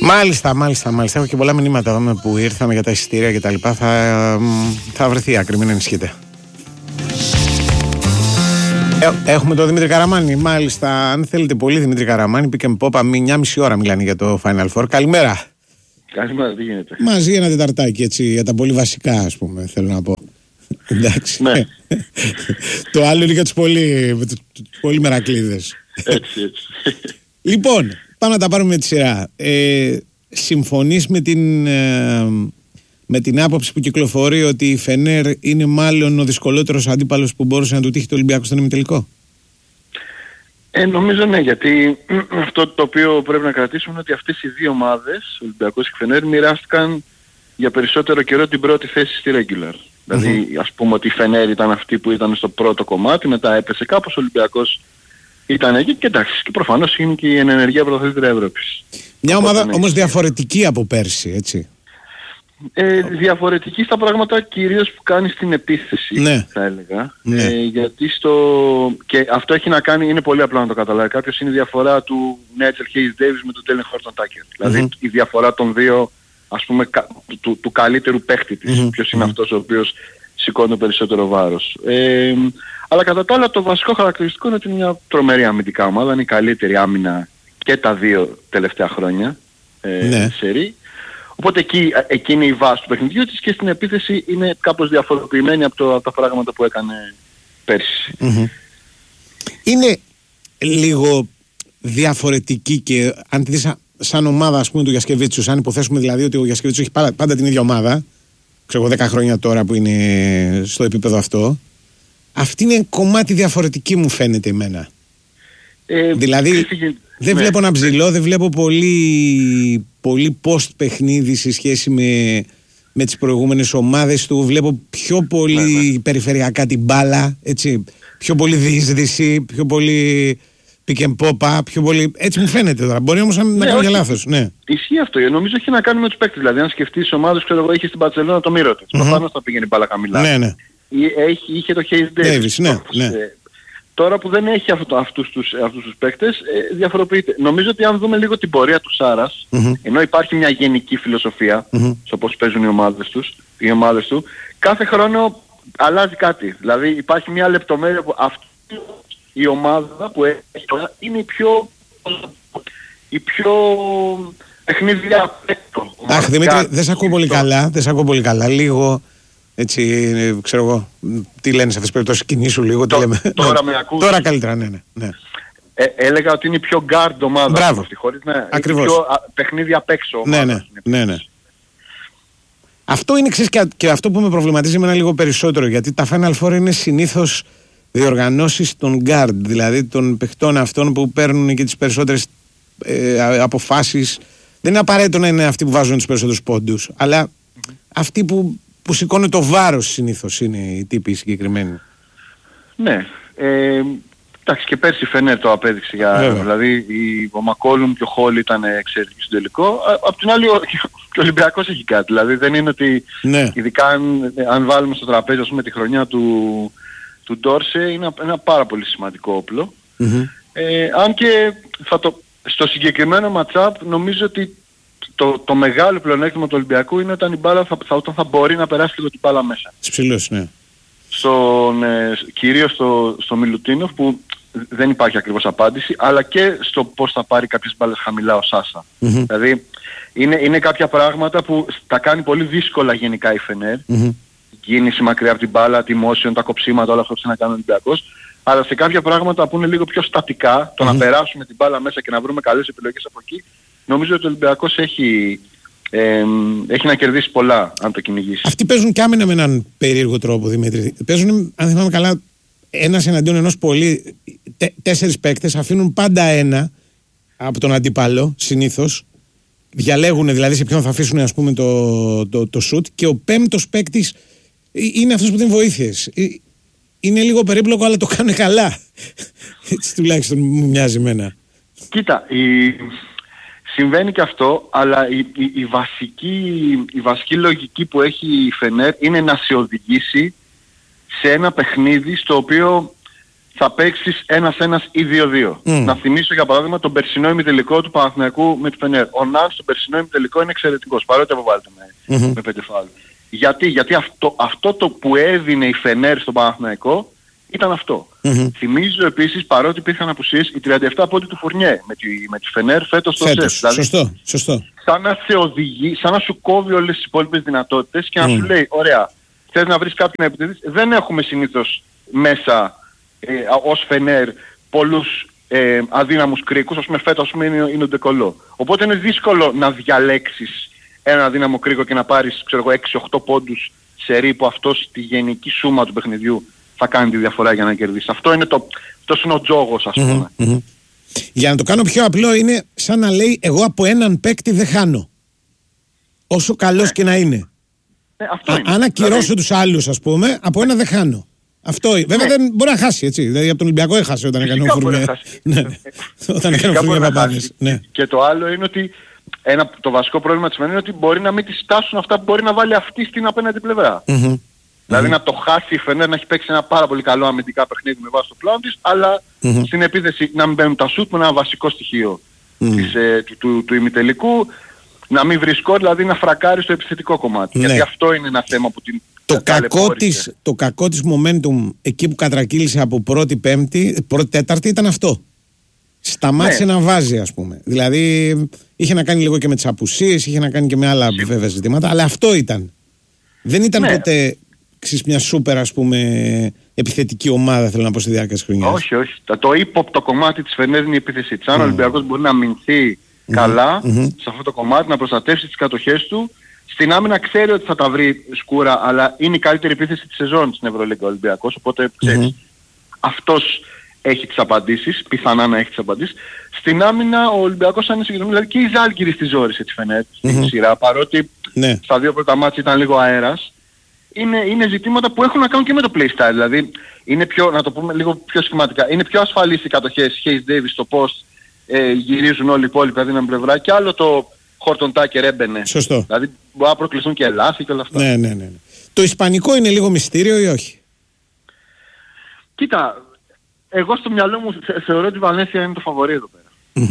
Μάλιστα. Έχω και πολλά μηνύματα που ήρθαν για τα εισιτήρια και τα λοιπά. Θα βρεθεί άκρη, μην ενισχύετε. Έχουμε τον Δημήτρη Καραμάνη. Μάλιστα, αν θέλετε πολύ Δημήτρη Καραμάνη, Pick and Pop, μια μισή ώρα μιλάνε για το Final Four. Καλημέρα. Καλημέρα, τι γίνεται? Μαζί ένα τεταρτάκι, έτσι, για τα πολύ βασικά, ας πούμε, θέλω να πω. Εντάξει. Ναι. Το άλλο είναι για τους πολύ μερακλείδες. Έτσι. Λοιπόν, πάμε να τα πάρουμε με τη σειρά. Συμφωνείς με την άποψη που κυκλοφορεί ότι η Φενέρ είναι μάλλον ο δυσκολότερος αντίπαλος που μπορούσε να του τύχει το Ολυμπιακό στον ημιτελικό? Νομίζω ναι, γιατί αυτό το οποίο πρέπει να κρατήσουμε είναι ότι αυτές οι δύο ομάδες, Ολυμπιακός και Φενέρ, μοιράστηκαν για περισσότερο καιρό την πρώτη θέση στη regular. Δηλαδή, ας πούμε ότι η Φενέρ ήταν αυτή που ήταν στο πρώτο κομμάτι, μετά έπεσε κάπως, ο Ολυμπιακός ήταν εκεί και εντάξει, και προφανώς είναι και η ενεργεία πρωταθλήτρια Ευρώπης. Μια ομάδα όμως διαφορετική από πέρσι, έτσι. Διαφορετική στα πράγματα κυρίως που κάνει στην επίθεση, ναι, θα έλεγα. Ναι. Γιατί και αυτό έχει να κάνει, είναι πολύ απλό να το καταλάβει κάποιος, είναι η διαφορά του Νέτσελ Hayes Davis με τον Τέλεν Χόρτον Τάκερ. Δηλαδή η διαφορά των δύο, ας πούμε, του καλύτερου παίχτη της. Ποιος είναι αυτός ο οποίος σηκώνει το περισσότερο βάρος. Αλλά κατά τα άλλα το βασικό χαρακτηριστικό είναι ότι είναι μια τρομερή αμυντικά ομάδα. Είναι η καλύτερη άμυνα και τα δύο τελευταία χρόνια σερί. Οπότε εκεί είναι η βάση του παιχνιδιού της και στην επίθεση είναι κάπως διαφοροποιημένη από τα πράγματα που έκανε πέρσι. Είναι λίγο διαφορετική και αν τη δεις σαν ομάδα, ας πούμε, του Γιασκεβίτσιους, αν υποθέσουμε δηλαδή ότι ο Γιασκεβίτσιους έχει πάντα την ίδια ομάδα, ξέρω εγώ 10 χρόνια τώρα που είναι στο επίπεδο αυτό, αυτή είναι κομμάτι διαφορετική, μου φαίνεται εμένα. Δηλαδή δεν βλέπω να ψηλώ, δεν βλέπω πολύ post παιχνίδι σε σχέση με τις προηγούμενες ομάδες του. Βλέπω πιο πολύ περιφερειακά την μπάλα, έτσι, πιο πολύ διείσδυση, πιο πολύ pick and pop, πιο πολύ, έτσι μου φαίνεται τώρα. Μπορεί όμως να κάνω για λάθος. Ναι. Ισχύει αυτό. Νομίζω έχει να κάνει με τους παίκτες. Δηλαδή αν σκεφτείς ομάδες, ξέρω εγώ, είχε στην Μπαρσελόνα το Μύρωτιτς. Προφανώς θα πήγαινε μπάλα χαμηλά. Ναι. Είχε το Hayes Davis. Ναι. Τώρα που δεν έχει αυτούς τους παίκτες, διαφοροποιείται. Νομίζω ότι αν δούμε λίγο την πορεία του Σάρας, ενώ υπάρχει μια γενική φιλοσοφία στο πώς παίζουν οι ομάδες του, κάθε χρόνο αλλάζει κάτι. Δηλαδή υπάρχει μια λεπτομέρεια που αυτή η ομάδα που έχει τώρα είναι η πιο παιχνίδια απ' έξω. Αχ, Δημήτρη, δεν σε ακούω πολύ καλά. Λίγο... Έτσι, ξέρω εγώ, τι λένε σε αυτές τις περιπτώσεις, κινήσου λίγο, τι λέμε. Τώρα με ακούς? Τώρα καλύτερα, ναι. Έλεγα ότι είναι η πιο guard ομάδα. Μπράβο, αυτή, χωρίς, ακριβώς. Είναι πιο παιχνίδια απ' έξω ομάδα. Ναι. Αυτό είναι, ξέρεις, και αυτό που με προβληματίζει εμένα λίγο περισσότερο, γιατί τα Final Four είναι συνήθως διοργανώσεις των guard, δηλαδή των παιχτών αυτών που παίρνουν και τις περισσότερες αποφάσεις. Δεν είναι απαραίτητο να είναι αυτοί που βάζουν τους περισσότερους πόντους, αλλά αυτοί που σηκώνει το βάρος συνήθως είναι οι τύποι συγκεκριμένοι. Ναι. Εντάξει, και πέρσι Φενέρ το απέδειξε. Δηλαδή ο Μακόλουμ και ο Χόλ ήταν εξαιρετικοί στο τελικό. Απ' την άλλη και ο Ολυμπιακός έχει κάτι. Δηλαδή δεν είναι ότι ειδικά αν βάλουμε στο τραπέζι, ας πούμε, τη χρονιά του Ντόρσε, είναι ένα πάρα πολύ σημαντικό όπλο. Αν και στο συγκεκριμένο match-up νομίζω ότι το μεγάλο πλεονέκτημα του Ολυμπιακού είναι όταν η μπάλα όταν θα μπορεί να περάσει λίγο την μπάλα μέσα. Ψηλός, ναι. Κυρίως στο Μιλουτίνοφ που δεν υπάρχει ακριβώς απάντηση, αλλά και στο πώς θα πάρει κάποιες μπάλες χαμηλά ο Σάσα. Δηλαδή είναι κάποια πράγματα που τα κάνει πολύ δύσκολα γενικά η Φενέρ. Η κίνηση μακριά από την μπάλα, τη motion, τα κοψίματα, όλα αυτά που να κάνει ο Ολυμπιακός. Αλλά σε κάποια πράγματα που είναι λίγο πιο στατικά, το να περάσουμε την μπάλα μέσα και να βρούμε καλές επιλογές από εκεί, νομίζω ότι ο Ολυμπιακός έχει να κερδίσει πολλά αν το κυνηγήσει. Αυτοί παίζουν και άμυνα με έναν περίεργο τρόπο, Δημήτρη. Παίζουν, αν θυμάμαι καλά, ένας εναντίον ενός πολύ, 4 παίκτες, αφήνουν πάντα ένα από τον αντίπαλο, συνήθως. Διαλέγουν δηλαδή σε ποιον θα αφήσουν, ας πούμε, το σουτ, και ο 5ος παίκτης είναι αυτός που δίνει βοήθειες. Είναι λίγο περίπλοκο, αλλά το κάνουν καλά. Έτσι τουλάχιστον μου μοιάζει εμένα. Κοίτα, συμβαίνει και αυτό, αλλά η βασική λογική που έχει η Φενέρ είναι να σε οδηγήσει σε ένα παιχνίδι στο οποίο θα παίξεις 1-1 ή 2-2. Να θυμίσω για παράδειγμα τον περσινό ημιτελικό του Παναθηναϊκού με τη Φενέρ. Ο Ναν στον περσινό ημιτελικό είναι εξαιρετικός, παρότι αποβάλλεται με 5 φάουλ. Γιατί αυτό το που έδινε η Φενέρ στον Παναθηναϊκό ήταν αυτό. Θυμίζω επίσης, παρότι υπήρχαν απουσίες, οι 37 πόντοι του Φουρνιέ με τη Φενέρ φέτος στο ΣΕΦ. Δηλαδή, σωστό. Σαν να σε οδηγεί, σαν να σου κόβει όλες τις υπόλοιπες δυνατότητες και να σου λέει, ωραία, θες να βρεις κάποιον να επιτεθείς. Δεν έχουμε συνήθως μέσα ως Φενέρ πολλούς αδύναμους κρίκους, ας πούμε φέτος είναι ο Ντεκολό. Οπότε είναι δύσκολο να διαλέξεις ένα αδύναμο κρίκο και να πάρεις 6-8 πόντους σε ρί που αυτό στη γενική σούμα του παιχνιδιού θα κάνει τη διαφορά για να κερδίσει. Αυτό είναι αυτός είναι ο τζόγος, ας πούμε. Για να το κάνω πιο απλό, είναι σαν να λέει εγώ από έναν παίκτη δεν χάνω. Όσο καλός και να είναι. Αν ακυρώσω τους άλλους, ας πούμε, από ένα δεν χάνω. Αυτό. Βέβαια δεν μπορεί να χάσει, έτσι. Δηλαδή από τον Ολυμπιακό έχασε όταν έκανε ο Φουρνιέ. Όταν έκανε ο Φουρνιέ Παπάδες. Και το άλλο είναι ότι το βασικό πρόβλημα της Φενέρ είναι ότι μπορεί να μην της φτάσουν αυτά που μπορεί να βάλει αυτή στην απέναντι πλευρά. Δηλαδή να το χάσει η Φενέρ, να έχει παίξει ένα πάρα πολύ καλό αμυντικά παιχνίδι με βάση το πλάνο της, αλλά στην επίθεση να μην μπαίνουν τα σουτ που είναι ένα βασικό στοιχείο του ημιτελικού, να μην βρει σκορ, δηλαδή να φρακάρει στο επιθετικό κομμάτι. Γιατί αυτό είναι ένα θέμα που την το κακό της momentum εκεί που κατρακύλησε από πρώτη τέταρτη ήταν αυτό. Σταμάτησε να βάζει, ας πούμε. Δηλαδή είχε να κάνει λίγο και με τις απουσίες, είχε να κάνει και με άλλα βέβαια ζητήματα, αλλά αυτό ήταν. Δεν ήταν ποτέ μια σούπερ, ας πούμε, επιθετική ομάδα, θέλω να πω, στη διάρκεια της χρονιάς. Όχι. Το ύποπτο κομμάτι της Φενέρ είναι η επίθεση της. Αν ο Ολυμπιακός μπορεί να αμυνθεί καλά σε αυτό το κομμάτι, να προστατεύσει τις κατοχές του, στην άμυνα ξέρει ότι θα τα βρει σκούρα, αλλά είναι η καλύτερη επίθεση της σεζόν στην Ευρωλίγκα ο Ολυμπιακός, οπότε ξέρεις, αυτός έχει τις απαντήσεις, πιθανά να έχει τις απαντήσεις. Στην άμυνα ο Ολυμπιακός αν είναι συγκεκριμένο, δηλαδή και η Ζάλγκιρις τη ζόρισε τη Φενέρ στην σειρά, παρότι στα δύο πρώτα μάτια ήταν λίγο αέρας. Είναι ζητήματα που έχουν να κάνουν και με το playstyle, δηλαδή είναι πιο, να το πούμε λίγο πιο σχηματικά, είναι πιο ασφαλείς οι κατοχές Hayes Davis στο πώς γυρίζουν όλοι οι υπόλοιποι αδύναμη πλευρά, και άλλο το Χόρτον Τάκερ έμπαινε. Σωστό. Δηλαδή μπορεί να προκληθούν και λάθη και όλα αυτά. Ναι. Το ισπανικό είναι λίγο μυστήριο ή όχι? Κοίτα, εγώ στο μυαλό μου θεωρώ ότι η Βαλένθια είναι το φαβορί εδώ πέρα.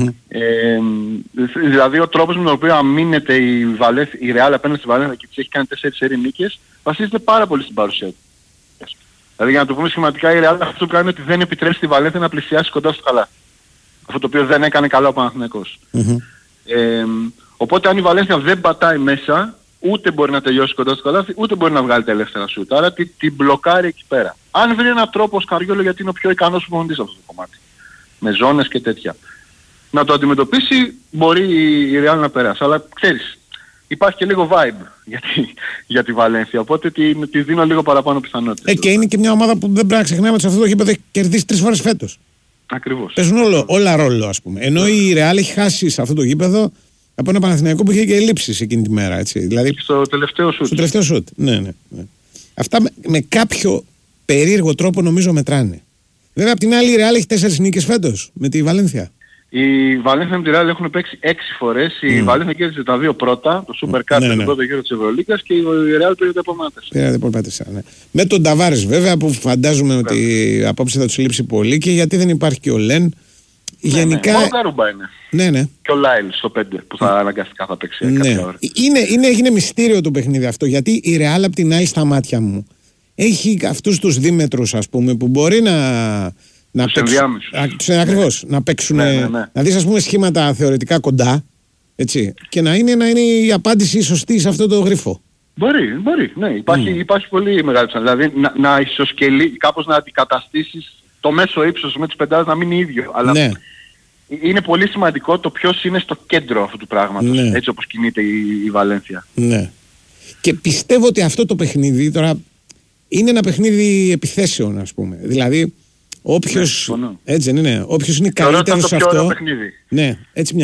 Δηλαδή ο τρόπος με τον οποίο αμήνεται η Ρεάλ απέναντι στη Βαλένθια και της έχει κάνει 4 σερί νίκες βασίζεται πάρα πολύ στην παρουσία του. Δηλαδή για να το πούμε σχηματικά, η Ρεάλ αυτό που κάνει είναι ότι δεν επιτρέπει στη Βαλένθια να πλησιάσει κοντά στο καλά. Αυτό το οποίο δεν έκανε καλά ο Παναθηναϊκός. Οπότε αν η Βαλένθια δεν πατάει μέσα, ούτε μπορεί να τελειώσει κοντά στο καλάθι, ούτε μπορεί να βγάλει τα ελεύθερα σουτ. Άρα την μπλοκάρει εκεί πέρα. Αν βρει έναν τρόπο ο Σκαριόλο, γιατί είναι ο πιο ικανός προπονητής σε αυτό το κομμάτι, με ζώνες και τέτοια, να το αντιμετωπίσει, μπορεί η Real να περάσει. Αλλά ξέρεις, υπάρχει και λίγο vibe για τη Βαλένθια, οπότε τη δίνω λίγο παραπάνω πιθανότητες. Και είναι και μια ομάδα που δεν πρέπει να ξεχνάμε ότι σε αυτό το γήπεδο έχει κερδίσει 3 φορές φέτος. Ακριβώς. Παίζουν όλα ρόλο, ας πούμε. Ενώ η Real έχει χάσει σε αυτό το γήπεδο από ένα Παναθηναϊκό που είχε και ελλείψεις εκείνη τη μέρα. Έτσι. Δηλαδή, στο τελευταίο σουτ. Στο τελευταίο σουτ. Ναι. Αυτά με κάποιο περίεργο τρόπο νομίζω μετράνε. Βέβαια, απ' την άλλη η Real έχει 4 νίκες φέτος με τη Βαλένθια. Η Βαλένθια με τη Real έχουν παίξει 6 φορές. Η Βαλένθια κέρδισε τα 2 πρώτα, το Super Cup και τον πρώτο γύρο της Ευρωλίγκας, και η Real πήρε τα επόμενα 4. Ναι. Με τον Ταβάρες βέβαια, που φαντάζομαι ότι απόψε θα τους λείψει πολύ, και γιατί δεν υπάρχει και ο Λεν. Γενικά... Μόνο Καρούμπα είναι. Ναι. Και ο Λάιλ στο 5 που θα αναγκαστικά θα παίξει κάποια ώρα. Είναι μυστήριο το παιχνίδι αυτό, γιατί η Real απ' την άλλη στα μάτια μου έχει αυτούς τους δίμετρους, ας πούμε, που μπορεί να παίξουν. Ακριβώς. Να παίξουν. Να δεις, ας πούμε, σχήματα θεωρητικά κοντά. Έτσι, και να είναι η απάντηση σωστή σε αυτό το γρίφο. Μπορεί. Ναι. Υπάρχει πολύ μεγάλη πιθανότητα. Δηλαδή να ισοσκελεί, κάπως να αντικαταστήσεις το μέσο ύψος με τις πεντάδες να μην είναι ίδιο. Αλλά είναι πολύ σημαντικό το ποιος είναι στο κέντρο αυτού του πράγματος. Ναι. Έτσι όπως κινείται η Βαλένθια. Ναι. Και πιστεύω ότι αυτό το παιχνίδι τώρα είναι ένα παιχνίδι επιθέσεων, ας πούμε. Δηλαδή, όποιος είναι καλύτερος σε αυτό. Ναι, έτσι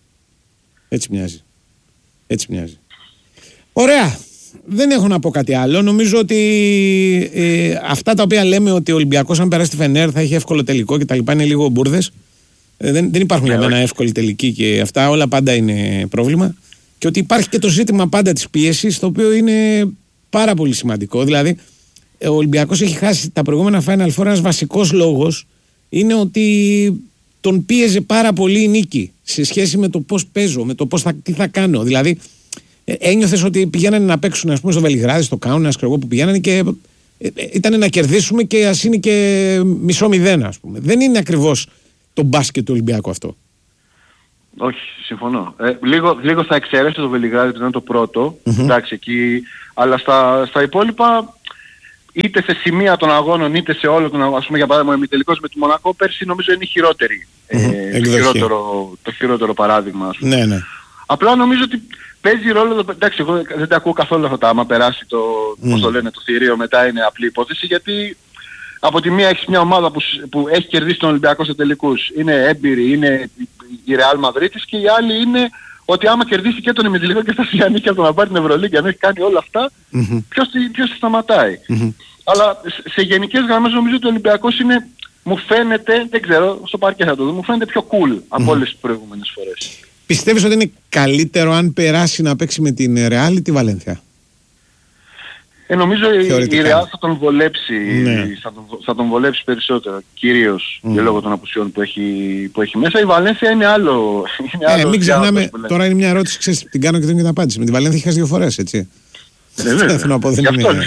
μοιάζει. Ωραία. Δεν έχω να πω κάτι άλλο. Νομίζω ότι αυτά τα οποία λέμε ότι ο Ολυμπιακός αν περάσει τη Φενέρ θα έχει εύκολο τελικό και τα λοιπά είναι λίγο μπουρδες. Δεν υπάρχουν για μένα εύκολη τελική και αυτά. Όλα πάντα είναι πρόβλημα. Και ότι υπάρχει και το ζήτημα πάντα της πίεσης, το οποίο είναι πάρα πολύ σημαντικό. Δηλαδή, ο Ολυμπιακός έχει χάσει τα προηγούμενα Final Four. Ένας βασικός λόγος είναι ότι τον πίεζε πάρα πολύ η νίκη σε σχέση με το πώς παίζω, με το τι θα κάνω. Δηλαδή, ένιωθες ότι πηγαίνανε να παίξουν, ας πούμε, στο Βελιγράδι, στο Κάουνας, που πηγαίνανε και ήταν να κερδίσουμε και ας είναι και 0-0, ας πούμε. Δεν είναι ακριβώς το μπάσκετ του Ολυμπιακού αυτό. Όχι, συμφωνώ. Λίγο θα εξαιρέσω το Βελιγράδι που ήταν το πρώτο, εντάξει, εκεί, αλλά στα υπόλοιπα, είτε σε σημεία των αγώνων, είτε σε όλο τον αγώνα, ας πούμε για παράδειγμα, ο ημιτελικός με τη Μονακό πέρσι νομίζω είναι η χειρότερη, το χειρότερο παράδειγμα, ας πούμε. Ναι. Απλά νομίζω ότι παίζει ρόλο, εντάξει, εγώ δεν τα ακούω καθόλου αυτά, άμα περάσει πώς το λένε, το θηρίο μετά είναι απλή υπόθεση, γιατί από τη μία έχεις μια ομάδα που έχει κερδίσει τον Ολυμπιακό σε τελικούς, είναι έμπειρη, είναι η Real Madrid και η άλλη είναι ότι άμα κερδίσει και τον ημιτελικό και φτάσει για νίκη από το να πάρει την Ευρωλίγκα, αν έχει κάνει όλα αυτά, ποιος τη σταματάει. Αλλά σε γενικές γραμμές νομίζω ότι ο Ολυμπιακός είναι, μου φαίνεται, δεν ξέρω, στο παρκέ θα το δω, μου φαίνεται πιο cool από όλες τις προηγούμενες φορές. Πιστεύεις ότι είναι καλύτερο αν περάσει να παίξει με την Real ή τη Βαλένθια? Νομίζω η Real θα τον βολέψει, θα τον βολέψει περισσότερο, κυρίως για λόγω των απουσιών που έχει μέσα. Η Βαλένθια είναι άλλο. Μην ξεχνάμε, τώρα είναι μια ερώτηση, ξέρεις, την κάνω και δεν την απάντηση. Με τη Βαλένθια είχες 2 φορές, έτσι. Δεν θέλω να πω, δεν είναι.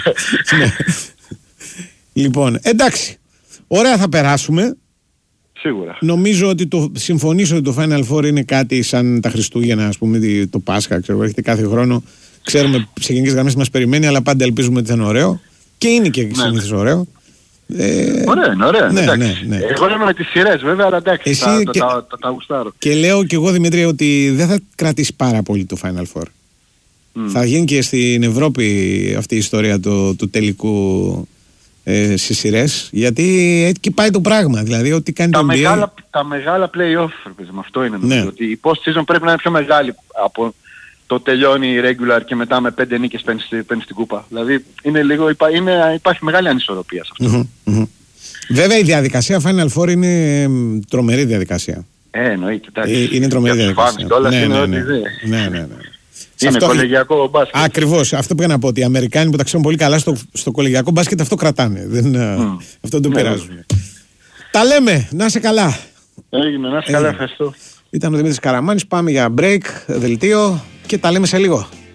Λοιπόν, εντάξει, ωραία, θα περάσουμε. Σίγουρα. Νομίζω ότι συμφωνήσω ότι το Final Four είναι κάτι σαν τα Χριστούγεννα, ας πούμε, το Πάσχα, ξέρω, έρχεται κάθε χρόνο. Ξέρουμε σε γενικές γραμμές τι μας περιμένει, αλλά πάντα ελπίζουμε ότι θα είναι ωραίο. Και είναι και συνήθως ωραίο. Ωραία, είναι ωραία. Ναι. Εγώ λέμε με τις σειρές βέβαια, αλλά εντάξει, τα γουστάρω. Και λέω και εγώ, Δημήτρη, ότι δεν θα κρατήσει πάρα πολύ το Final Four. Θα γίνει και στην Ευρώπη αυτή η ιστορία του τελικού στις σειρές, γιατί εκεί πάει το πράγμα. Δηλαδή, ότι κάνει το NBA. Τα μεγάλα play-off, με αυτό είναι. Ναι. Ότι η post-season πρέπει να είναι πιο μεγάλη από το τελειώνει η regular και μετά με 5 νίκες παίρνει στην κούπα. Δηλαδή υπάρχει μεγάλη ανισορροπία σε αυτό. Βέβαια η διαδικασία Final Four είναι τρομερή διαδικασία. Εννοείται. Είναι τρομερή διαδικασία. Ναι. Είναι κολεγιακό μπάσκετ. Ακριβώς. Αυτό που είχα να πω, ότι οι Αμερικάνοι που τα ξέρουν πολύ καλά στο κολεγιακό μπάσκετ αυτό κρατάνε. Αυτό το πειράζουν. Τα λέμε. Να είσαι καλά. Έγινε. Να είσαι καλά. Ευχαριστώ. Ήταν ο Δημήτρης Καραμάνης. Πάμε για break, δελτίο και τα λέμε σε λίγο.